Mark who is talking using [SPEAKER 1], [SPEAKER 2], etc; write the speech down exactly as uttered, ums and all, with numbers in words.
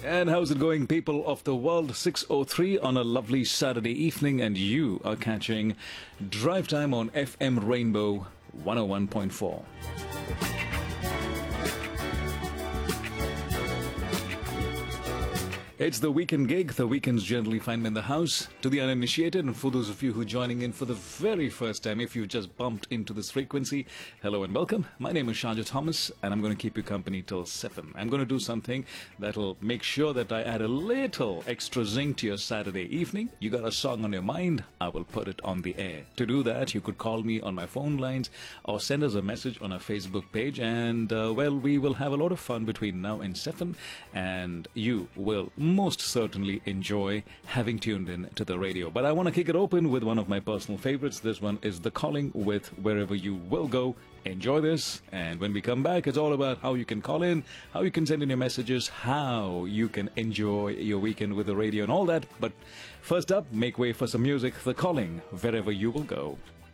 [SPEAKER 1] And how's it going, people of the world? six oh three on a lovely Saturday evening, and you are catching Drive Time on F M Rainbow one oh one point four. It's the weekend gig. The weekends generally find me in the house. To the uninitiated, and for those of you who are joining in for the very first time, if you've just bumped into this frequency, hello and welcome. My name is Shaja Thomas, and I'm going to keep you company till seven. I'm going to do something that'll make sure that I add a little extra zing to your Saturday evening. You got a song on your mind, I will put it on the air. To do that, you could call me on my phone lines or send us a message on our Facebook page, and uh, well, we will have a lot of fun between now and seven, and you will most certainly enjoy having tuned in to the radio. But I want to kick it open with one of my personal favorites. This one is The Calling with Wherever You Will Go. Enjoy this, and when we come back, it's all about how you can call in, how you can send in your messages, how you can enjoy your weekend with the radio and all that. But first up, make way for some music. The Calling, Wherever You Will Go.